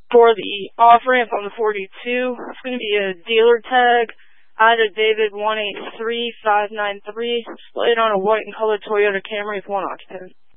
For the off-ramp on the 42, it's going to be a dealer tag, Ida David 183593, displayed on a white and colored Toyota Camry with one occupant.